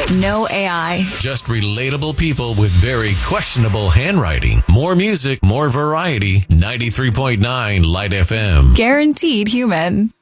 No AI. Just relatable people with very questionable handwriting. More music, more variety. 93.9 Light FM. Guaranteed human.